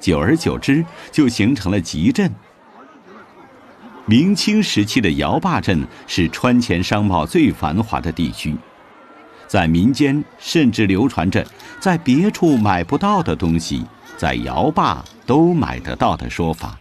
久而久之就形成了集镇。明清时期的姚坝镇是川黔商贸最繁华的地区，在民间甚至流传着在别处买不到的东西，在姚坝都买得到的说法。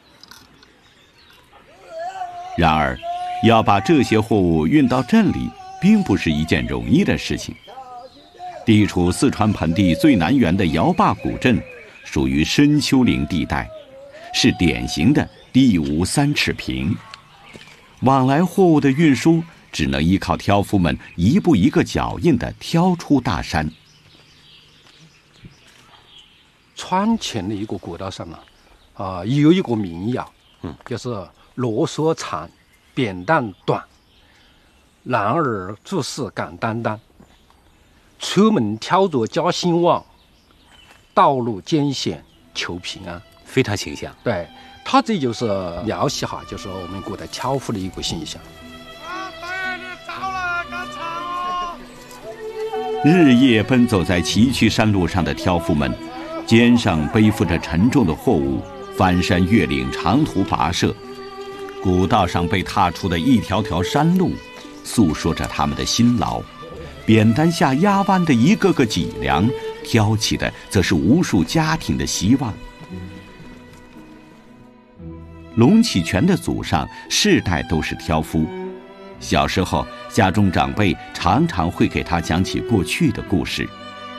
然而，要把这些货物运到镇里，并不是一件容易的事情。地处四川盆地最南缘的姚坝古镇，属于深丘陵地带，是典型的地无3尺平。往来货物的运输只能依靠挑夫们一步一个脚印地挑出大山。 川黔的一个古道上有一个民谣，就是罗嗦长，扁担短，男儿做事敢担当，出门挑着家兴旺，道路艰险求平安。 非常形象。 对，他这就是描写就是我们古代挑夫的一个形象。 日夜奔走在崎岖山路上的挑夫们，肩上背负着沉重的货物，翻山越岭，长途跋涉。古道上被踏出的一条条山路，诉说着他们的辛劳。扁担下压弯的一个个脊梁，挑起的则是无数家庭的希望。龙启全的祖上世代都是挑夫，小时候家中长辈常常会给他讲起过去的故事。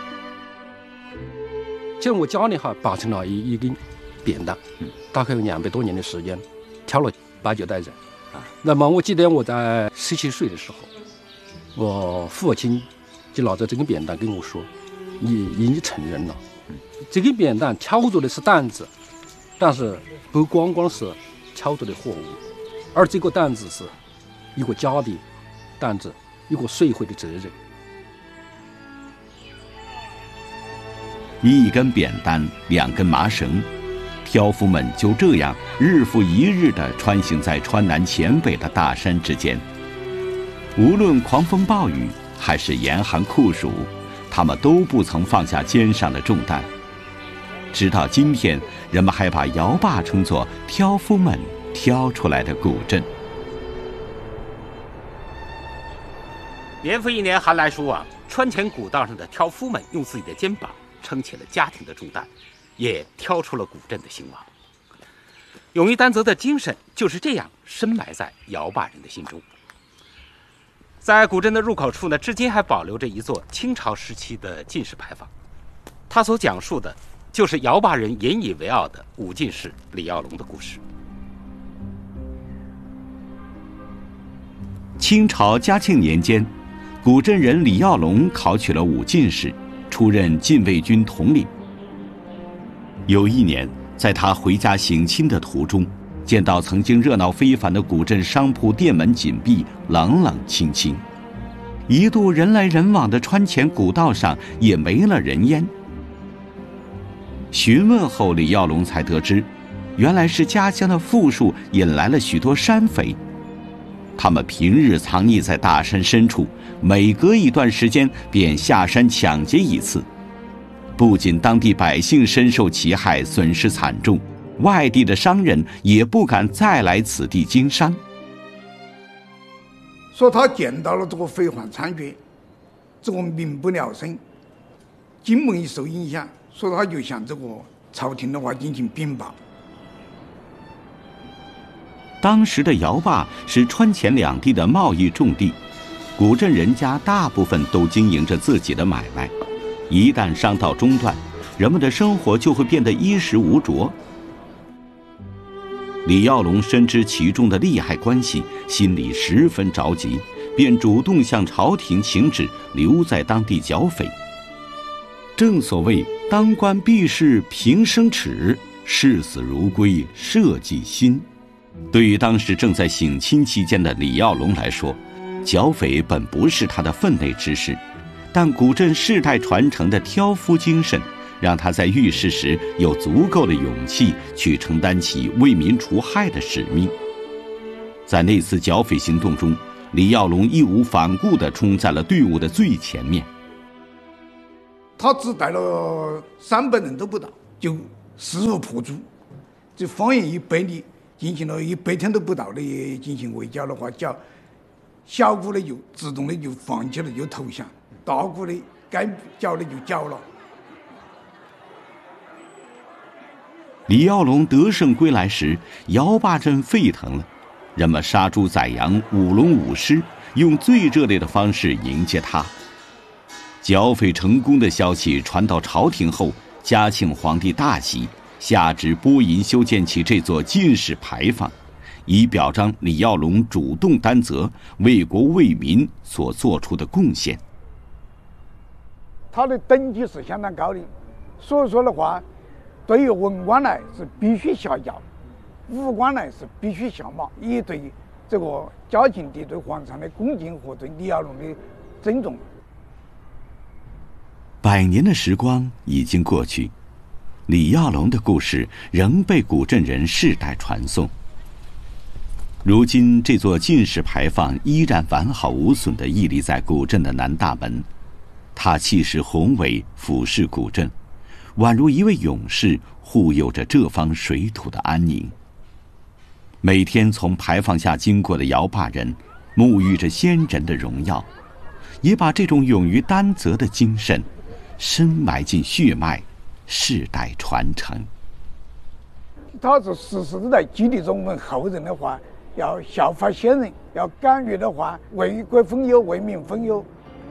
就我家里保存了一根扁担，大概有200多年的时间，挑了8、9代人。那么我记得我在17岁的时候，我父亲就拿着这根扁担跟我说：“你已经成人了。这根扁担挑着的是担子，但是不光光是挑着的货物，而这个担子是一个家的担子，一个社会的责任。” 一根扁担，2根麻绳，挑夫们就这样日复一日地穿行在川南黔北的大山之间。无论狂风暴雨还是严寒酷暑，他们都不曾放下肩上的重担。直到今天，人们还把姚坝称作挑夫们挑出来的古镇。 年复一年寒来暑往，川黔古道上的挑夫们用自己的肩膀撑起了家庭的重担，也挑出了古镇的兴旺。勇于担责的精神就是这样深埋在姚坝人的心中。在古镇的入口处呢，至今还保留着一座清朝时期的进士牌坊，它所讲述的就是姚坝人引以为傲的武进士李耀龙的故事。 清朝嘉庆年间，古镇人李耀龙考取了武进士，出任禁卫军统领。有一年，在他回家省亲的途中，见到曾经热闹非凡的古镇商铺店门紧闭，冷冷清清。一度人来人往的川黔古道上也没了人烟。询问后，李耀龙才得知，原来是家乡的富庶引来了许多山匪。他们平日藏匿在大山深处，每隔一段时间便下山抢劫一次。不仅当地百姓深受其害，损失惨重，外地的商人也不敢再来此地经商。 说他见到了这个匪患猖獗，这个民不聊生，经贸一受影响，所以他就向这个朝廷的话进行禀报。 当时的姚坝是川黔两地的贸易重地，古镇人家大部分都经营着自己的买卖，一旦商道中断，人们的生活就会变得衣食无着。李耀龙深知其中的利害关系，心里十分着急，便主动向朝廷请旨，留在当地剿匪。正所谓当官避世平生耻，视死如归社稷心。对于当时正在省亲期间的李耀龙来说，剿匪本不是他的分内之事，但古镇世代传承的挑夫精神，让他在遇事时有足够的勇气去承担起为民除害的使命。在那次剿匪行动中，李耀龙义无反顾地冲在了队伍的最前面。 他只带了300人都不到，就势如破竹。这方圆100里进行了100天都不到的进行围剿的话，叫小股的就自动的就放弃了，就投降；大股的该剿的就剿了。 李耀龙得胜归来时，姚坝镇沸腾了，人们杀猪宰羊，舞龙舞狮，用最热烈的方式迎接他。剿匪成功的消息传到朝廷后，嘉庆皇帝大喜，下旨拨银修建起这座进士牌坊，以表彰李耀龙主动担责、为国为民所做出的贡献。 他的等级是相当高的，所以说的话，对于文官来是必须下轿，武官来是必须下马，以对这个嘉庆帝对皇上的恭敬和对李耀龙的尊重。 100年的时光已经过去，李耀龙的故事仍被古镇人世代传颂。如今，这座进士牌坊依然完好无损地屹立在古镇的南大门，它气势宏伟，俯视古镇，宛如一位勇士护佑着这方水土的安宁。每天从牌坊下经过的姚坝人，沐浴着先人的荣耀，也把这种勇于担责的精神深埋进血脉，世代传承。 他是时时都在激励着我们后人的话，要效法先人，要敢于的话为国分忧，为民分忧。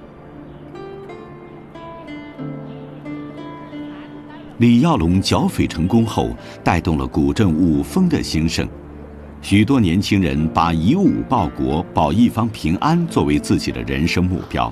李耀龙剿匪成功后，带动了古镇武风的兴盛，许多年轻人把以武报国、保一方平安作为自己的人生目标。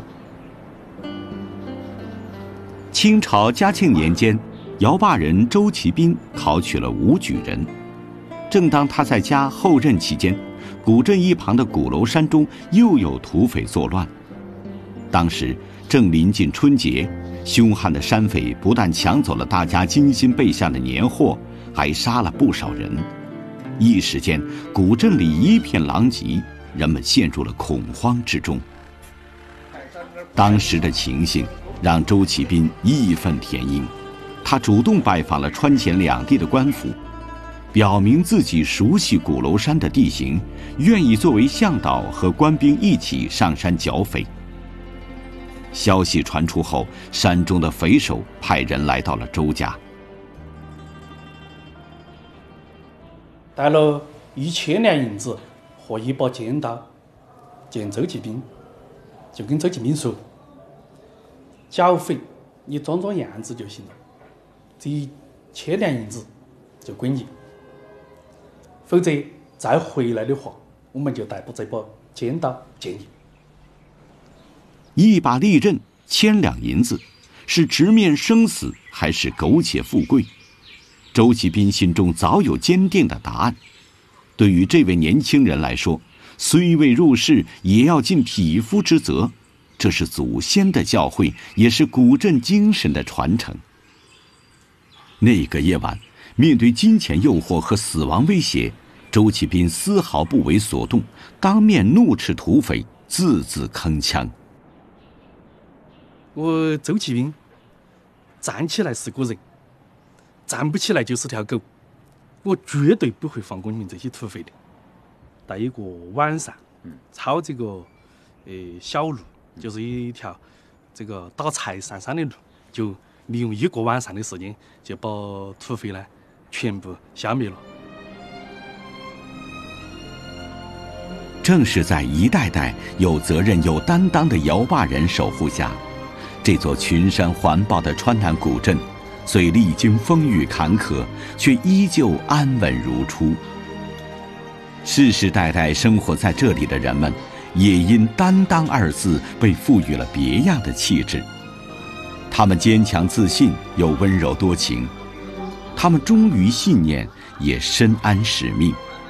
清朝嘉庆年间，姚坝人周其斌考取了武举人。正当他在家候任期间，古镇一旁的鼓楼山中又有土匪作乱。当时正临近春节，凶悍的山匪不但抢走了大家精心备下的年货，还杀了不少人。一时间，古镇里一片狼藉，人们陷入了恐慌之中。当时的情形让周其斌义愤填膺，他主动拜访了川黔两地的官府，表明自己熟悉鼓楼山的地形，愿意作为向导和官兵一起上山剿匪。消息传出后，山中的匪首派人来到了周家， 带了1000两银子和一把尖刀，见周其斌，就跟周其斌说：“剿匪，你装装样子就行了，这1000两银子就归你，否则再回来的话，我们就带把这把尖刀见你。” 一把利刃，1000两银子，是直面生死还是苟且富贵？周其斌心中早有坚定的答案。对于这位年轻人来说，虽未入仕，也要尽匹夫之责，这是祖先的教诲，也是古镇精神的传承。那个夜晚，面对金钱诱惑和死亡威胁，周其斌丝毫不为所动，当面怒斥土匪，字字铿锵。 我周其斌站起来是个人，站不起来就是条狗，我绝对不会放过你们这些土匪的。在一个晚上，抄这个小路，就是一条这个打柴上山的路，就利用1个晚上的时间，就把土匪呢全部消灭了。 正是在一代代有责任有担当的姚坝人守护下，这座群山环抱的川南古镇，虽历经风雨坎坷，却依旧安稳如初。世世代代生活在这里的人们，也因担当2字被赋予了别样的气质。他们坚强自信，又温柔多情；他们忠于信念，也深谙使命。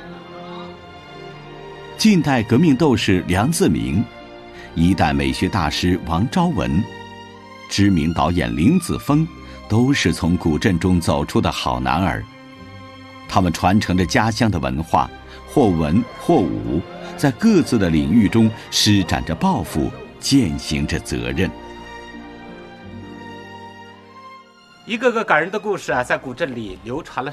近代革命斗士梁自明，一代美学大师王昭文，知名导演林子峰，都是从古镇中走出的好男儿。他们传承着家乡的文化，或文或武，在各自的领域中施展着抱负，践行着责任。 一个个感人的故事啊，在古镇里流传了